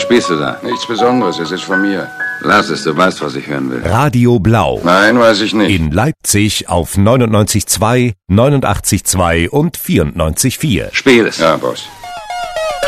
spielst du da? Nichts Besonderes, es ist von mir. Lass es, du weißt, was ich hören will. Radio Blau. Nein, weiß ich nicht. In Leipzig auf 99,2, 89,2 und 94,4. Spiel es. Ja, Boss.